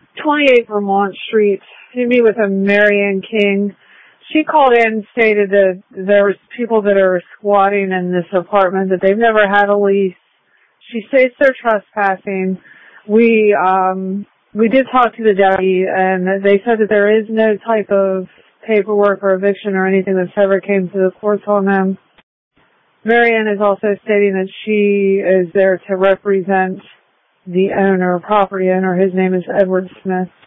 28 Vermont Street to meet with a Marianne King. She called in and stated that there was people that are squatting in this apartment, that they've never had a lease. She states they're trespassing. We did talk to the deputy, and they said that there is no type of paperwork or eviction or anything that's ever came to the courts on them. Marianne is also stating that she is there to represent the owner, property owner. His name is Edward Smith.